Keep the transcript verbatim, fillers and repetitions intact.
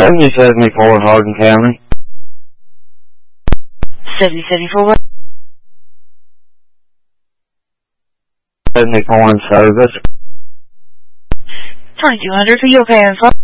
seventy seventy-four Hardin County. seventy seventy-four what? seventy-four in service. twenty-two hundred, are you okay on phone?